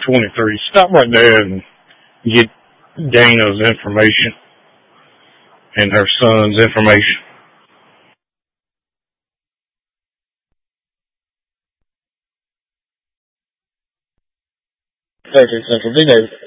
23. Stop right there and get Dana's information and her son's information. Central D-Nation.